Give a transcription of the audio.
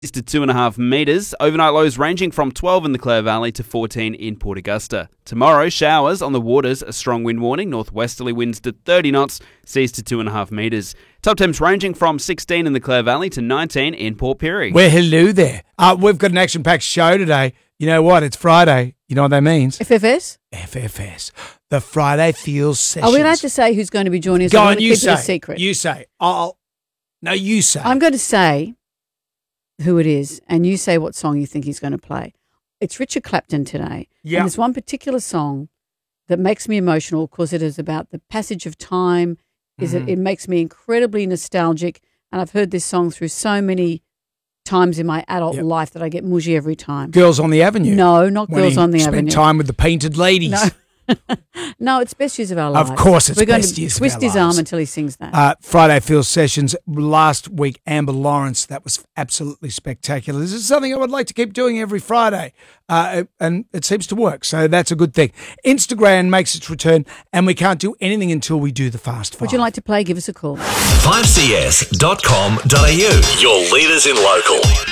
to 2.5 metres. Overnight lows ranging from 12 in the Clare Valley to 14 in Port Augusta. Tomorrow, showers on the waters, a strong wind warning, northwesterly winds to 30 knots, seas to 2.5 metres. Top temps ranging from 16 in the Clare Valley to 19 in Port Pirie. Well, hello there. We've got an action-packed show today. You know what? It's Friday. You know what that means? FFS? FFS. The Friday Feels Sessions. Are we allowed to say who's going to be joining us? Go on, you keep say. it a secret. You say. No, you say. I'm going to say who it is, and you say what song you think he's going to play. It's Richard Clapton today. Yeah. And there's one particular song that makes me emotional because it is about the passage of time. It makes me incredibly nostalgic, and I've heard this song through so many times in my adult life that I get mushy every time. Girls on the Avenue. No, not Girls on the Avenue. Spent time with the painted ladies. No. No, it's Best Years of Our Lives. Of course it's We're going Best to Years of Our twist his Lives. arm until he sings that. Friday Feels Sessions. Last week, Amber Lawrence. That was absolutely spectacular. This is something I would like to keep doing every Friday. And it seems to work. So that's a good thing. Instagram makes its return, and we can't do anything until we do the Fast Five. Would you like to play? Give us a call. 5cs.com.au. Your leaders in local.